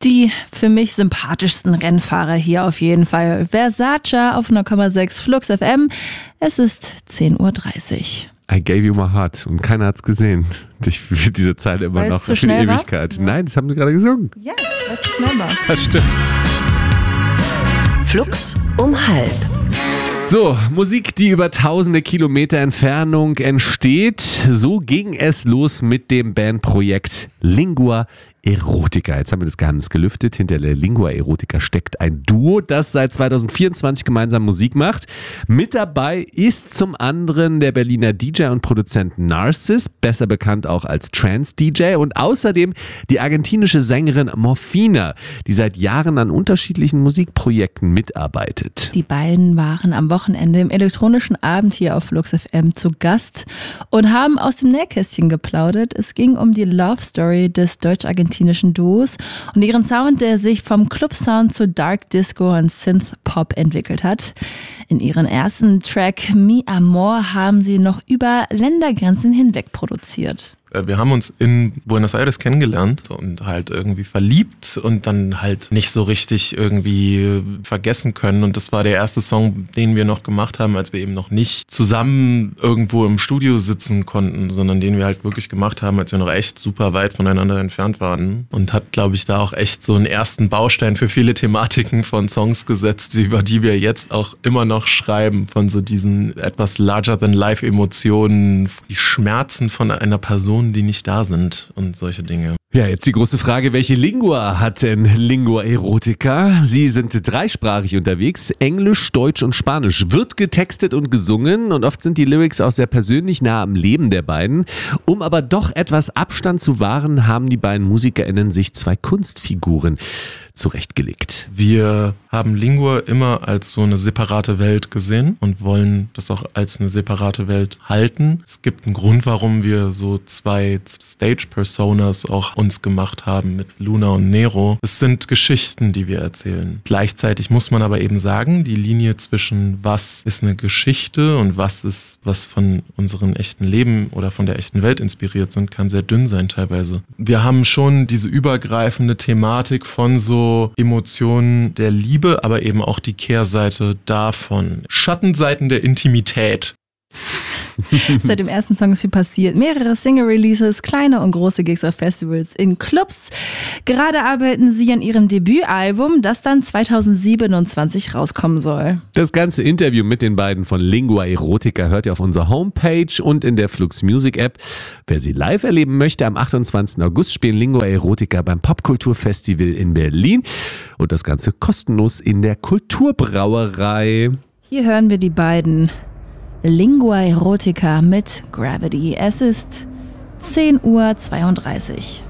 Die für mich sympathischsten Rennfahrer hier auf jeden Fall. Versace auf 0,6 Flux FM. Es ist 10:30 Uhr. I gave you my heart. Und keiner hat's gesehen. Ich fühle diese Zeile immer Weil noch es zu für die schnell war? Ewigkeit. Ja. Nein, das haben sie gerade gesungen. Ja, weil es zu schnell war. Das stimmt. Flux um 12:30. So, Musik, die über tausende Kilometer Entfernung entsteht. So ging es los mit dem Bandprojekt Lingua Erotica. Jetzt haben wir das Geheimnis gelüftet. Hinter der Lingua Erotica steckt ein Duo, das seit 2024 gemeinsam Musik macht. Mit dabei ist zum anderen der Berliner DJ und Produzent Narcis, besser bekannt auch als Trance-DJ, und außerdem die argentinische Sängerin Morphina, die seit Jahren an unterschiedlichen Musikprojekten mitarbeitet. Die beiden waren am Wochenende im elektronischen Abend hier auf Flux FM zu Gast und haben aus dem Nähkästchen geplaudert. Es ging um die Love Story des deutsch-argentinischen Duos und ihren Sound, der sich vom Club-Sound zu Dark Disco und Synth-Pop entwickelt hat. In ihren ersten Track Mi Amor haben sie noch über Ländergrenzen hinweg produziert. Wir haben uns in Buenos Aires kennengelernt und halt irgendwie verliebt und dann halt nicht so richtig irgendwie vergessen können. Und das war der erste Song, den wir noch gemacht haben, als wir eben noch nicht zusammen irgendwo im Studio sitzen konnten, sondern den wir halt wirklich gemacht haben, als wir noch echt super weit voneinander entfernt waren. Und hat, glaube ich, da auch echt so einen ersten Baustein für viele Thematiken von Songs gesetzt, über die wir jetzt auch immer noch schreiben, von so diesen etwas larger-than-life-Emotionen, die Schmerzen von einer Person, die nicht da sind und solche Dinge. Ja, jetzt die große Frage, welche Lingua hat denn Lingua Erotica? Sie sind dreisprachig unterwegs, Englisch, Deutsch und Spanisch. Wird getextet und gesungen und oft sind die Lyrics auch sehr persönlich nah am Leben der beiden. Um aber doch etwas Abstand zu wahren, haben die beiden MusikerInnen sich zwei Kunstfiguren zurechtgelegt. Wir haben Lingua immer als so eine separate Welt gesehen und wollen das auch als eine separate Welt halten. Es gibt einen Grund, warum wir so zwei Stage-Personas auch uns gemacht haben mit Luna und Nero. Es sind Geschichten, die wir erzählen. Gleichzeitig muss man aber eben sagen, die Linie zwischen was ist eine Geschichte und was ist was von unserem echten Leben oder von der echten Welt inspiriert sind, kann sehr dünn sein teilweise. Wir haben schon diese übergreifende Thematik von so Emotionen der Liebe, aber eben auch die Kehrseite davon. Schattenseiten der Intimität. Seit dem ersten Song ist viel passiert. Mehrere Single-Releases, kleine und große Gigs auf Festivals, in Clubs. Gerade arbeiten sie an ihrem Debütalbum, das dann 2027 rauskommen soll. Das ganze Interview mit den beiden von Lingua Erotica hört ihr auf unserer Homepage und in der Flux Music App. Wer sie live erleben möchte, am 28. August spielen Lingua Erotica beim Popkulturfestival in Berlin. Und das Ganze kostenlos in der Kulturbrauerei. Hier hören wir die beiden. Lingua Erotica mit Gravity. Es ist 10:32 Uhr.